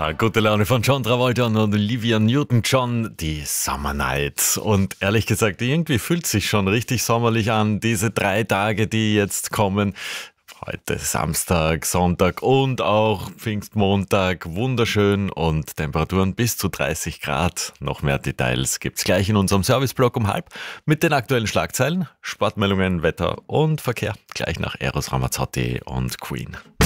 Gute Laune von John Travolta und Olivia Newton-John, die Summer Night. Und ehrlich gesagt, irgendwie fühlt sich schon richtig sommerlich an, diese 3 Tage, die jetzt kommen. Heute Samstag, Sonntag und auch Pfingstmontag. Wunderschön und Temperaturen bis zu 30 Grad. Noch mehr Details gibt's gleich in unserem Serviceblog um halb mit den aktuellen Schlagzeilen, Sportmeldungen, Wetter und Verkehr. Gleich nach Eros Ramazzotti und Queen.